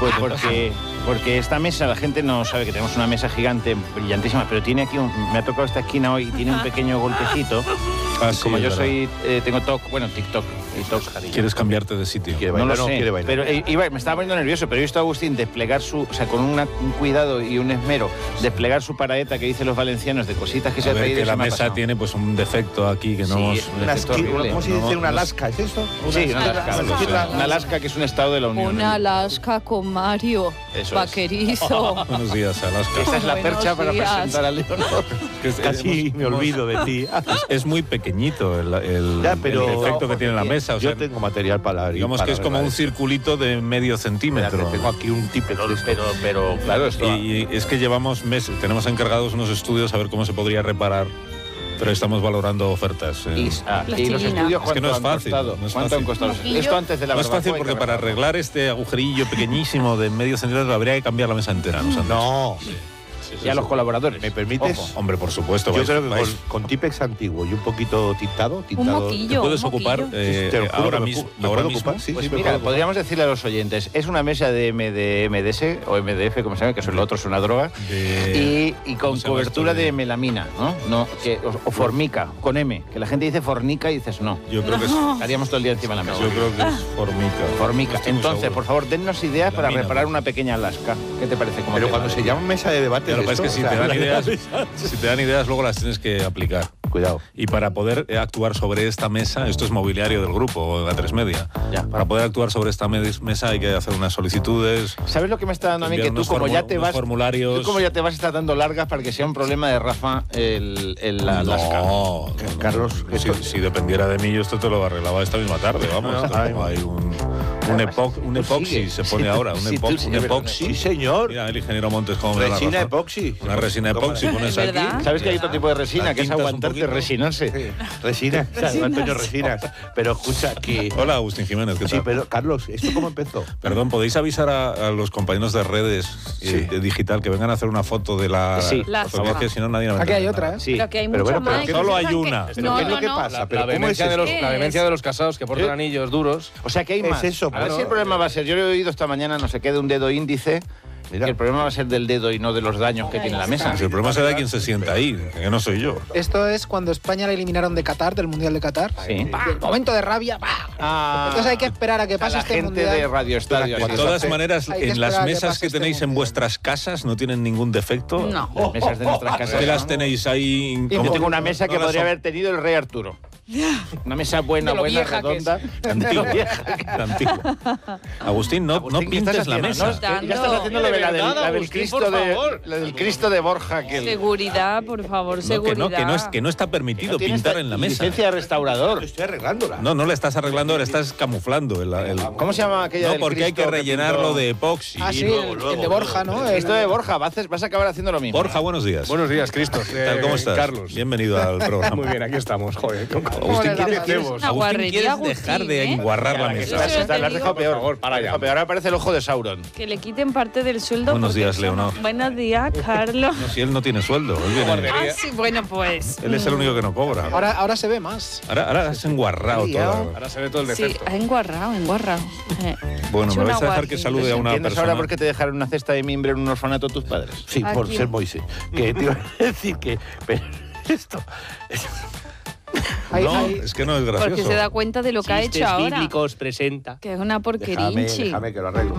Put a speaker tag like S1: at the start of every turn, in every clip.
S1: Pues porque esta mesa, la gente no sabe que tenemos una mesa gigante, brillantísima, pero tiene aquí me ha tocado esta esquina hoy y tiene un pequeño golpecito. Como yo tengo TikTok y TOC.
S2: ¿Quieres cambiarte de sitio?
S1: No lo sé, pero me estaba poniendo nervioso, pero he visto a Agustín desplegar con un cuidado y un esmero, desplegar su paraeta que dicen los valencianos de cositas que se ha traído.
S2: Que la mesa tiene pues un defecto aquí que no hemos...
S3: ¿Cómo se dice? ¿Una Alaska? ¿Es esto?
S1: Sí, una Alaska. Una Alaska que es un estado de la Unión.
S4: Una Alaska con Mario Vaquerizo.
S2: Buenos días, Alaska.
S1: Esa es la percha para presentar a Leonor.
S3: Casi me olvido de ti.
S2: Es muy pequeñito el efecto que tiene la mesa.
S3: Yo tengo material para...
S2: Digamos que es como un circulito de medio centímetro.
S3: Tengo aquí un Tipex.
S1: Pero claro,
S2: y es que llevamos meses, tenemos encargados unos estudios a ver cómo se podría reparar, pero estamos valorando ofertas.
S1: Y los estudios,
S2: es que no es fácil.
S1: ¿Cuánto han costado? Esto antes de la
S2: No es fácil porque para arreglar este agujerillo pequeñísimo de medio centímetro habría que cambiar la mesa entera.
S3: No.
S1: Y a los colaboradores.
S3: ¿Me permites?
S2: Ojo. Hombre, por supuesto.
S3: Yo creo que con Tipex antiguo y un poquito tintado.
S4: Un moquillo.
S2: ¿Te puedes ocupar ahora mismo?
S3: Sí,
S1: pues mira, podríamos decirle a los oyentes, es una mesa de MDS o MDF, como se llama, que lo otro es una droga, y con cobertura de melamina, ¿no? O formica, con M, que la gente dice fornica y dices no.
S2: Yo creo que
S1: estaríamos todo el día encima de la mesa.
S2: Yo creo que es formica.
S1: Formica. Entonces, por favor, dennos ideas para reparar una pequeña Alaska. ¿Qué te parece?
S3: Pero cuando se llama mesa de debate...
S2: Es que si te dan ideas, luego las tienes que aplicar.
S3: Cuidado.
S2: Y para poder actuar sobre esta mesa, esto es mobiliario del grupo, A3 Media. Para poder actuar sobre esta mesa hay que hacer unas solicitudes.
S1: ¿Sabes lo que me está dando a mí? Que tú como ya te vas, está dando largas para que sea un problema de Rafa la Alaska.
S2: No, Carlos, si dependiera de mí, yo esto te lo arreglaba esta misma tarde, vamos. Hay un epoxi se pone ahora, un epoxi.
S3: Sí, señor.
S2: Mira, el ingeniero Montes cómo me
S3: resina epoxi.
S2: Una resina epoxi pones aquí.
S1: ¿Sabes que hay otro tipo de resina que es aguantarte resinarse?
S3: Sí. Resina, Antonio Resinas. Pero escucha que...
S2: Hola, Agustín Jiménez, ¿qué tal?
S3: Sí, pero Carlos, ¿esto cómo empezó?
S2: Perdón, ¿podéis avisar a los compañeros de redes de digital que vengan a hacer una foto de la... Por favor, que si no nadie...
S5: Aquí hay otra, ¿eh?
S4: Sí. Pero que hay mucho más.
S2: Pero solo hay una.
S3: ¿Pero qué es lo que pasa?
S6: La vehemencia de los casados que portan anillos duros.
S1: O sea que hay más.
S3: Es eso,
S1: a ver si el problema va a ser... Yo lo he oído esta mañana, no sé qué, de un dedo índice... Mira. Que el problema va a ser del dedo y no de los daños que tiene la mesa.
S2: Pues el problema será de quien se sienta ahí, que no soy yo.
S5: Esto es cuando España la eliminaron de Qatar, del Mundial de Qatar.
S1: Sí.
S5: El momento de rabia. Entonces hay que esperar a que pase este Mundial.
S1: La gente de Radio Estadio.
S2: De todas maneras, en las mesas que tenéis en vuestras casas no tienen ningún defecto.
S4: No.
S1: Las mesas de nuestras casas.
S2: ¿Qué las tenéis ahí?
S1: Yo tengo una mesa que podría haber tenido el rey Arturo. Una mesa buena,
S5: redonda.
S2: Antigua. Agustín, no pintes la mesa.
S1: Ya estás haciendo lo de la del Cristo de Borja.
S4: Seguridad, por favor, seguridad.
S2: Que no está permitido pintar en la mesa.
S1: Licencia de restaurador.
S3: Estoy arreglándola.
S2: No la estás arreglando, la estás camuflando.
S1: ¿Cómo se llama aquella?
S2: No, porque hay que rellenarlo de epoxi.
S5: Ah, sí, el de Borja, ¿no?
S1: Esto de Borja, vas a acabar haciendo lo mismo.
S2: Borja, buenos días.
S6: Buenos días, Cristo.
S2: ¿Qué tal? ¿Cómo estás?
S6: Carlos.
S2: Bienvenido al programa.
S6: Muy bien, aquí estamos. Joder,
S2: Agustín, ¿quieres dejar de enguarrar la mesa?
S1: La has dejado peor.
S6: Por favor, para allá.
S1: Ahora parece el ojo de Sauron.
S4: Que le quiten parte del sueldo.
S2: Buenos días, Leonor.
S4: Buenos días, Carlos.
S2: No, si él no tiene sueldo.
S4: Sí, bueno, pues.
S2: Él es el único que no cobra.
S5: Ahora se ve más.
S2: Ahora has enguarrado todo.
S6: Ahora se ve todo el defecto.
S4: Sí, ha enguarrado.
S2: Bueno, me vais a dejar que salude a una persona.
S1: ¿Ahora por qué te dejaron una cesta de mimbre en un orfanato tus padres?
S3: Sí, por ser Moisés. Que te iba a decir que... Pero esto...
S2: Es que no es gracioso.
S4: Porque se da cuenta de lo que ha hecho ahora.
S6: Bíblicos presenta.
S4: Que es una porquerinchi.
S3: Déjame que lo arreglo.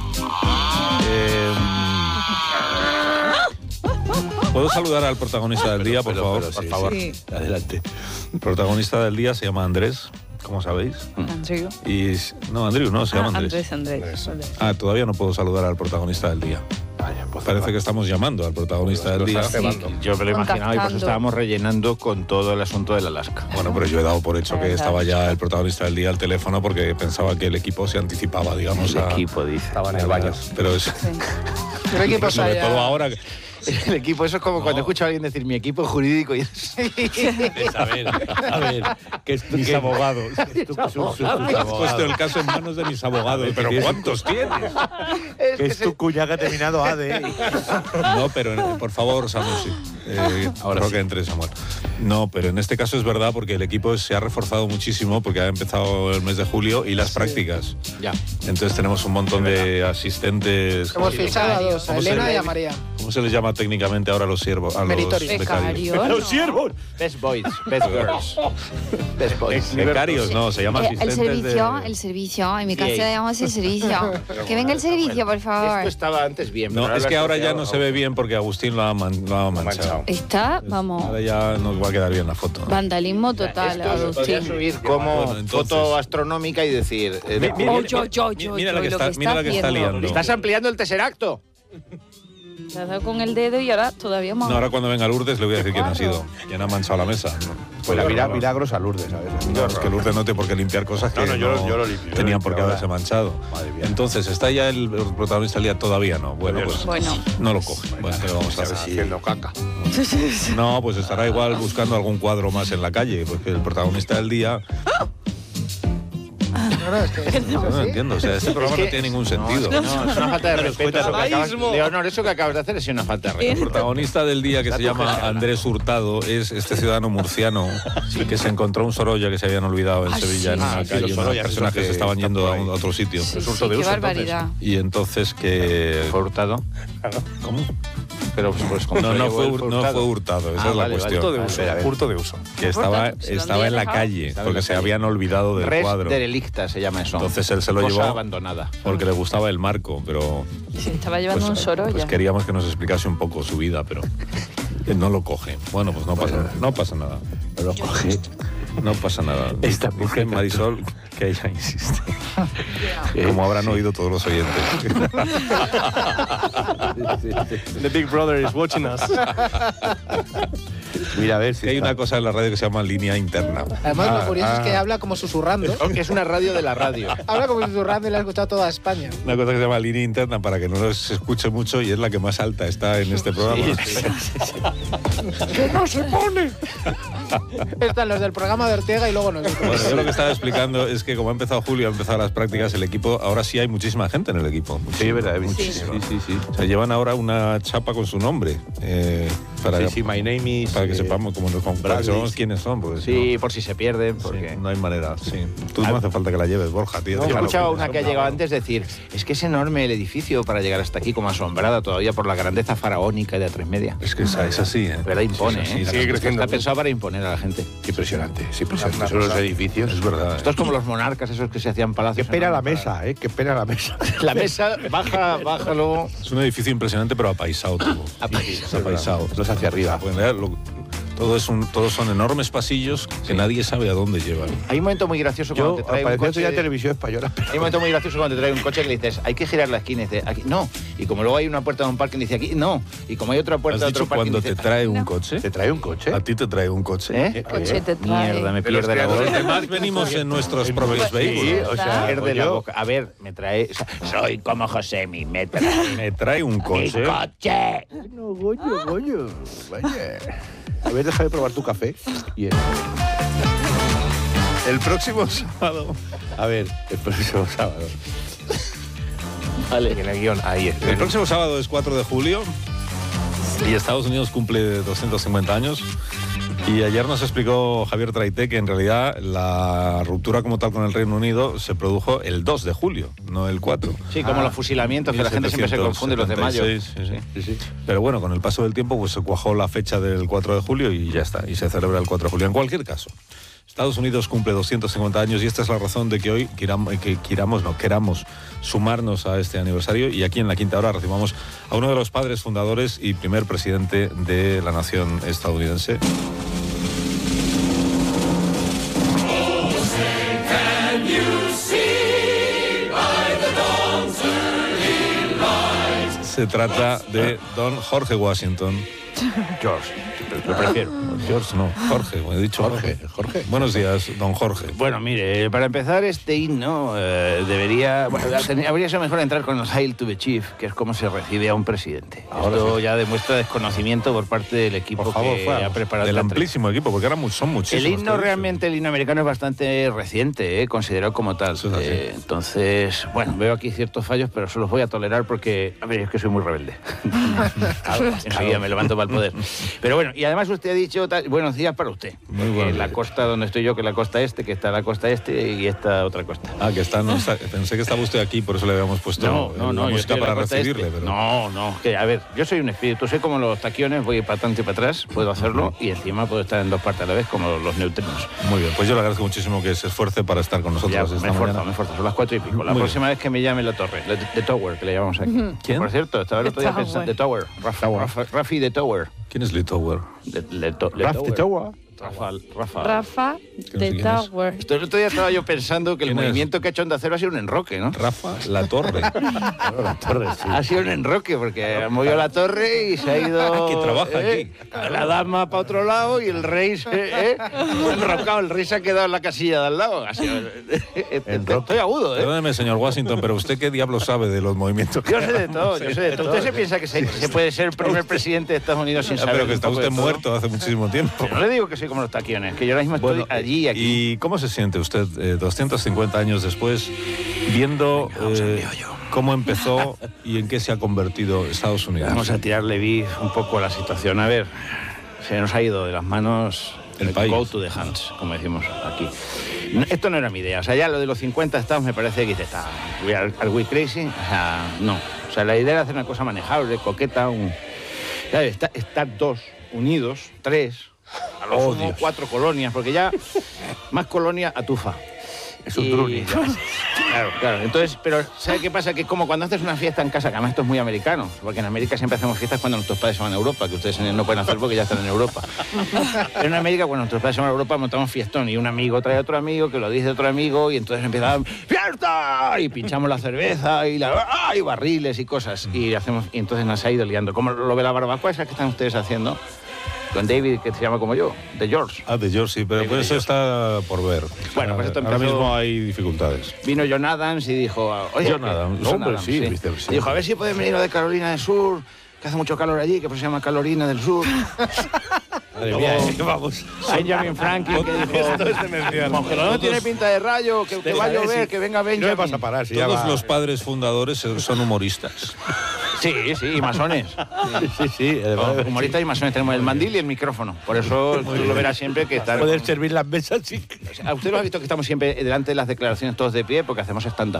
S2: ¿Puedo saludar al protagonista del día, por favor?
S3: Por favor,
S4: sí.
S3: Adelante.
S2: El protagonista del día se llama Andrés, como sabéis.
S4: Andrew.
S2: Andrew, no, se llama Andrés.
S4: Andrés.
S2: Todavía no puedo saludar al protagonista del día.
S3: Pues
S2: parece que estamos llamando al protagonista del día.
S4: Sí.
S1: Yo me lo imaginaba y pues estábamos rellenando con todo el asunto del Alaska.
S2: Bueno, pero yo he dado por hecho que estaba ya el protagonista del día al teléfono porque pensaba que el equipo se anticipaba, digamos.
S1: El equipo, dice.
S6: Estaba en el baño.
S2: Pero es...
S5: El equipo
S2: sobre todo ahora...
S1: El equipo, eso es como cuando escucho a alguien decir mi equipo jurídico y es...
S3: A ver, que mis abogados.
S2: Has puesto el caso en manos de mis abogados, pero ¿cuántos tienes?
S3: Que es tu cuñada que ha terminado AD.
S2: No, pero por favor, Samuel, sí. Ahora creo que entre, Samuel. No, pero en este caso es verdad porque el equipo se ha reforzado muchísimo porque ha empezado el mes de julio y las prácticas.
S1: Ya.
S2: Entonces tenemos un montón de asistentes.
S5: Hemos fichado a dos, a Elena y a María.
S2: ¿Cómo se les llama técnicamente ahora a los siervos? A los
S4: becarios.
S1: Los siervos. Best boys, best girls. Best boys.
S2: Becarios, no, se llama asistentes
S4: el servicio. En mi casa le llamamos el servicio. Que venga el servicio, por favor.
S1: Esto estaba antes bien.
S2: No, es que ahora ya no se ve bien porque Agustín lo ha manchado.
S4: Está, vamos.
S2: Ahora ya nos va a quedar bien la foto.
S4: Vandalismo total,
S1: Esto podría
S4: Agustín.
S1: subir como foto astronómica y decir...
S2: Mira la que está liando.
S1: Estás ampliando el terceracto.
S4: Se ha dado con el dedo y ahora todavía más.
S2: No, ahora cuando venga Lourdes le voy a decir quién ha sido. ¿Quién ha manchado la mesa?
S3: Pues milagros a Lourdes, ¿sabes?
S2: No, es que Lourdes no tiene por qué limpiar cosas que
S3: yo lo limpio.
S2: tenían por qué haberse manchado. Entonces, ¿está ya el protagonista del día? Todavía no. Bueno, pues no lo coge. Bueno, ¿qué vamos a hacer?
S3: Haciendo caca.
S2: No, pues estará igual buscando algún cuadro más en la calle, porque el protagonista del día... No entiendo, o sea, este programa no tiene ningún sentido.
S1: No, es una falta de respeto. Leonor, eso que acabas de hacer es una falta de respeto.
S2: El protagonista del día, que se llama Andrés Hurtado, es este ciudadano murciano que se encontró un Sorolla que se habían olvidado en Sevilla, en una calle, unos personajes que estaban yendo a otro sitio.
S4: Qué barbaridad.
S2: Y entonces que...
S1: ¿Fue Hurtado?
S2: ¿Cómo?
S1: Pero pues
S2: no fue Hurtado, esa es la cuestión.
S3: Hurto de uso.
S2: Que estaba en la calle, porque se habían olvidado del cuadro.
S1: Derelicta se llama eso.
S2: Entonces él se lo
S1: Cosa
S2: llevó
S1: abandonada.
S2: porque le gustaba el marco, pero...
S4: Se estaba llevando un Sorolla.
S2: Pues queríamos que nos explicase un poco su vida, pero no lo coge. Bueno, pues no pasa nada.
S3: No lo coge.
S2: No pasa nada.
S3: Esta
S2: Dice Marisol que ella insiste. Como habrán oído todos los oyentes.
S6: The Big Brother is watching us.
S3: Mira, a ver si
S2: hay una cosa en la radio que se llama línea interna.
S5: Además, lo curioso es que habla como susurrando.
S1: Aunque es una radio de la radio.
S5: Habla como susurrando y le ha escuchado toda España.
S2: Una cosa que se llama línea interna para que no nos escuche mucho y es la que más alta está en este programa.
S3: ¡Que no se pone!
S5: Están los del programa de Ortega y luego nosotros.
S2: Bueno, yo lo que estaba explicando es que como ha empezado julio, ha empezado las prácticas, el equipo, ahora sí hay muchísima gente en el equipo.
S3: Sí, es verdad,
S2: muchísimo. Sí. O sea, llevan ahora una chapa con su nombre. Para
S3: my name is...
S2: Para que sepamos, para que sepamos quiénes son. Porque
S1: sí, por si se pierden. Porque...
S2: no hay manera, sí. Tú no hace falta que la lleves, Borja, tío.
S1: Yo escuchaba una que ha llegado antes decir, es que es enorme el edificio para llegar hasta aquí, como asombrada todavía por la grandeza faraónica de A3 Media.
S2: Es que es así, ¿eh?
S1: ¿Verdad? Impone,
S2: sí,
S1: ¿eh?
S3: Sigue creciendo.
S1: Está pensado para imponer a la gente.
S3: Impresionante. Son los edificios.
S2: Es verdad.
S1: Esto es como los monarcas, esos que se hacían palacios.
S3: Qué pena la mesa, qué pena la mesa.
S1: La mesa, bájalo.
S2: Es un edificio impresionante, pero apaisado todo. Apaisado.
S3: No es hacia arriba.
S2: Todos son enormes pasillos que nadie sabe a dónde llevan.
S1: Hay un momento muy gracioso cuando te trae un coche.
S3: Ya televisión española.
S1: Hay un momento muy gracioso cuando te trae un coche que le dices, hay que girar la esquina y dices, aquí no. Y como luego hay una puerta de un parking, dice aquí no. Y como hay otra puerta de otro parking,
S2: cuando te trae un coche?
S3: ¿Te trae un coche?
S2: ¿A ti te trae un coche?
S4: ¿Qué coche te trae?
S1: Mierda, me pierde la boca.
S2: Además venimos en nuestros propios vehículos.
S3: O sea,
S1: pierde la boca. A ver, me trae... Soy como Josemi, me
S2: trae un coche.
S1: ¡Mi coche!
S3: No, Goyo. Vaya. A ver, déjame probar tu café.
S2: El próximo sábado.
S3: A ver, el próximo sábado.
S1: Vale.
S3: En el guión, ahí es.
S2: El próximo sábado es 4 de julio y Estados Unidos cumple 250 años. Y ayer nos explicó Javier Traité que en realidad la ruptura como tal con el Reino Unido se produjo el 2 de julio, no el 4.
S1: Sí, como los fusilamientos, que la gente siempre se confunde, los de mayo.
S2: Sí. Pero bueno, con el paso del tiempo pues se cuajó la fecha del 4 de julio y ya está, y se celebra el 4 de julio. En cualquier caso, Estados Unidos cumple 250 años y esta es la razón de que hoy queramos sumarnos a este aniversario y aquí en la Quinta Hora recibamos a uno de los padres fundadores y primer presidente de la nación estadounidense. Se trata de don Jorge Washington.
S3: George, lo prefiero.
S2: George no, Jorge, he dicho
S3: Jorge.
S2: Buenos días, don Jorge.
S1: Bueno, mire, para empezar este himno habría sido mejor entrar con el Hail to the Chief, que es como se recibe a un presidente. Esto ya demuestra desconocimiento por parte del equipo que ha preparado.
S2: Del amplísimo equipo, porque ahora son muchísimos.
S1: El himno realmente, el himno americano es bastante reciente, considerado como tal. Entonces, bueno, veo aquí ciertos fallos, pero se los voy a tolerar porque, a ver, es que soy muy rebelde. Enseguida me levanto para al poder. Pero bueno, y además usted ha dicho, buenos días para usted.
S2: Muy bueno.
S1: La costa donde estoy yo, que es la costa este, que está la costa este y esta otra costa.
S2: Ah, que está, pensé que estaba usted aquí, por eso le habíamos puesto la
S1: yo
S2: música
S1: estoy en la
S2: para
S1: costa
S2: recibirle.
S1: este.
S2: Pero...
S1: No, que a ver, yo soy un espíritu, soy como los taquiones, voy para adelante y para atrás, puedo hacerlo y encima puedo estar en dos partes a la vez, como los neutrinos.
S2: Muy bien, pues yo le agradezco muchísimo que se esfuerce para estar con nosotros
S1: Ya,
S2: esta
S1: me esfuerzo,
S2: mañana.
S1: son las 4:00. La
S2: Muy
S1: próxima vez que me llame la torre, The Tower, que le llamamos aquí.
S2: ¿Quién?
S1: Por cierto, estaba el otro día pensando, The Tower, Rafi The Tower.
S2: ¿Quién es Lee Tower?
S3: Rafi Tower.
S1: Rafa.
S4: Rafa de
S2: quién es.
S4: Tower.
S1: El otro día estaba yo pensando que el
S2: ¿Quién es?
S1: movimiento que ha hecho Onda Cero ha sido un enroque, ¿no?
S2: Rafa La Torre.
S3: La torre, sí.
S1: Ha sido un enroque porque ha movido la torre y se ha ido.
S2: Que trabaja aquí.
S1: La dama para otro lado y el rey se enrocado. El rey se ha quedado en la casilla de al lado. Ha sido, estoy agudo, ¿eh?
S2: Perdóneme, señor Washington, pero ¿usted qué diablo sabe de los movimientos que
S1: Yo sé de todo, yo sé de todo. ¿Usted se piensa que se puede ser el primer presidente de Estados Unidos sin saber
S2: pero que
S1: un
S2: está
S1: poco
S2: usted
S1: de todo?
S2: muerto hace muchísimo tiempo.
S1: No le digo que soy como los taquiones, que yo ahora mismo estoy allí y aquí.
S2: ¿Y cómo se siente usted 250 años después viendo cómo empezó y en qué se ha convertido Estados Unidos?
S1: Vamos a tirarle vis un poco a la situación. A ver, se nos ha ido de las manos
S2: El país.
S1: Go to the hands, como decimos aquí. Esto no era mi idea. O sea, ya lo de los 50 estados me parece que está. ¿Are we crazy? O sea, no. O sea, la idea era hacer una cosa manejable, coqueta, ¿sabes? Estar dos unidos, tres, a lo sumo 4 colonias, porque ya más colonia atufa.
S3: Es un druni.
S1: Claro. Entonces, pero ¿sabe qué pasa? Que como cuando haces una fiesta en casa, que además esto es muy americano, porque en América siempre hacemos fiestas cuando nuestros padres se van a Europa, que ustedes no pueden hacer porque ya están en Europa. Pero en América, cuando nuestros padres se van a Europa, montamos fiestón y un amigo trae a otro amigo, que lo dice otro amigo, y entonces empiezan ¡fiesta! Y pinchamos la cerveza y barriles y cosas. Y entonces nos ha ido liando. ¿Cómo lo ve la barbacoa esa que están ustedes haciendo? Con David, que se llama como yo, de George.
S2: Ah, de George, sí, pero
S1: David
S2: por eso
S1: de
S2: está por ver.
S1: Bueno, pues esto
S2: ahora
S1: empezó-
S2: mismo hay dificultades.
S1: Vino John Adams y dijo... Oye,
S2: John Adams.
S1: John
S3: Hombre,
S1: Adams,
S3: sí, Mr.
S1: Y dijo, a ver si pueden venir de Carolina del Sur, que hace mucho calor allí, que pues se llama Carolina del Sur.
S3: Madre mía, vamos.
S1: Benjamin Franklin, que dijo...
S2: Esto es demencial.
S1: Como que no tiene pinta de rayo, que va a llover, que venga
S3: No
S1: Benjamin.
S3: me vas a parar, si ya
S2: Todos
S3: va.
S2: los padres fundadores son humoristas.
S1: Sí, y masones.
S3: Sí, además.
S1: Humoristas y masones. Tenemos el mandil y el micrófono. Por eso tú lo verás siempre que está...
S3: Poder servir las mesas, sí.
S1: ¿A usted lo ha visto que estamos siempre delante de las declaraciones todos de pie porque hacemos stand-up?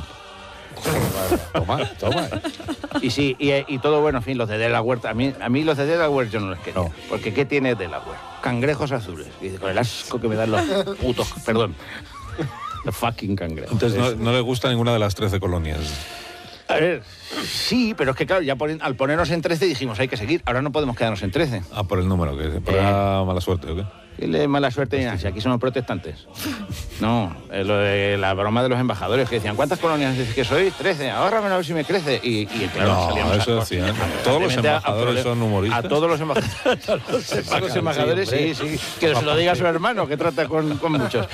S3: Toma.
S1: Y sí, y todo bueno, en fin, los de Delaware, a mí los de Delaware yo no los quería.
S3: No.
S1: Porque ¿qué tiene Delaware? Cangrejos azules. Y dice, con el asco que me dan los putos, perdón. Los fucking cangrejos.
S2: Entonces no le gusta ninguna de las 13 colonias.
S1: A ver, sí, pero es que claro, ya al ponernos en 13 dijimos, hay que seguir. Ahora no podemos quedarnos en 13.
S2: Ah, por el número, que por la mala suerte, ¿o qué?
S1: ¿Qué le mala suerte ni nada? Si aquí somos protestantes. No, lo de la broma de los embajadores que decían, ¿cuántas colonias dices que sois? 13, ahórramelo a ver si me crece. Y claro,
S2: No,
S1: salíamos
S2: eso
S1: a-
S2: decían. Todos los
S1: evidentemente,
S2: embajadores son humoristas.
S1: A todos los embajadores. A los embajadores, sí. Que se lo diga a su hermano, que trata con muchos.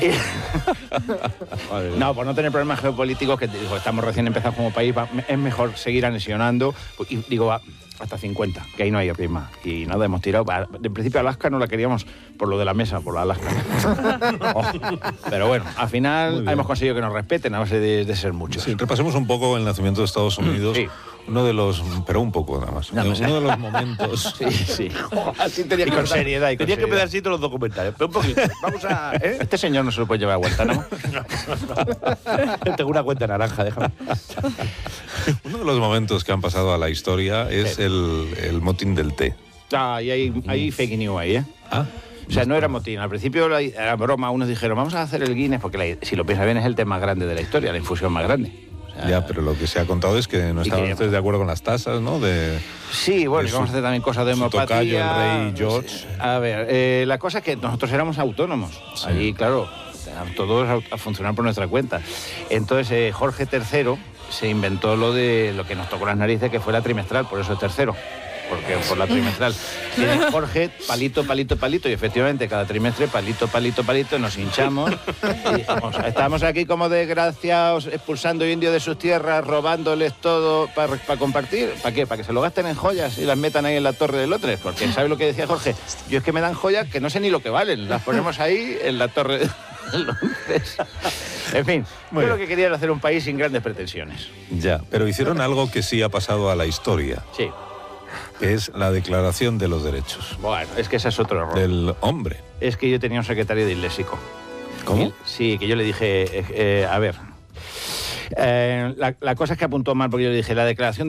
S1: No, por no tener problemas geopolíticos, que digo, estamos recién empezados como país, es mejor seguir anexionando. Y digo, hasta 50, que ahí no hay rima. Y nada, hemos tirado. En principio Alaska no la queríamos por lo de la mesa, por la Alaska. Pero bueno, al
S2: Muy
S1: final
S2: bien.
S1: hemos conseguido que nos respeten a base de ser muchos.
S2: Sí, repasemos un poco el nacimiento de Estados Unidos.
S1: Sí.
S2: Uno de los, pero un poco nada más.
S1: Nada más.
S2: Uno de los momentos.
S1: Sí. Así tenía que
S3: con
S1: contar.
S3: seriedad.
S1: Y con
S3: Tenía que
S1: seriedad.
S3: empezar así todos los documentales. Pero un poquito. Vamos a.
S1: Este señor no se lo puede llevar a Guantánamo.
S3: Tengo una cuenta naranja, déjame.
S2: Uno de los momentos que han pasado a la historia es el motín del té.
S1: Ah, y hay fake news ahí, ¿eh?
S2: Ah,
S1: O sea, no era motín. Al principio era broma. Unos dijeron, vamos a hacer el Guinness, porque si lo piensas bien es el té más grande de la historia, la infusión más grande. O sea,
S2: ya, pero lo que se ha contado es que no
S1: Y
S2: estaban
S1: que-
S2: ustedes de acuerdo con las tasas, ¿no?
S1: Sí, bueno, y
S2: de
S1: vamos a
S2: su-
S1: hacer también cosas de
S2: su
S1: homeopatía.
S2: tocayo, el rey George.
S1: A ver, la cosa es que nosotros éramos autónomos.
S2: Sí.
S1: Allí, claro, todos a funcionar por nuestra cuenta. Entonces, Jorge III se inventó lo que nos tocó las narices, que fue la trimestral, por eso es tercero. Porque por la trimestral. Tiene Jorge, palito, palito, palito, y efectivamente cada trimestre, palito, palito, palito, nos hinchamos y dijimos, estamos aquí como desgraciados, expulsando indios de sus tierras, robándoles todo para compartir. ¿Para qué? ¿Para que se lo gasten en joyas y las metan ahí en la Torre de Londres? Porque ¿sabe lo que decía Jorge? Yo es que me dan joyas que no sé ni lo que valen, las ponemos ahí en la Torre de Londres. En fin,
S2: Muy
S1: yo lo
S2: bien.
S1: que quería era hacer un país sin grandes pretensiones.
S2: Ya, pero hicieron algo que sí ha pasado a la historia.
S1: Sí.
S2: que es la Declaración de los Derechos
S1: Bueno, es que ese es otro error.
S2: del hombre.
S1: Es que yo tenía un secretario disléxico.
S2: ¿Cómo?
S1: Sí, que yo le dije, a ver, la cosa es que apuntó mal porque yo le dije la Declaración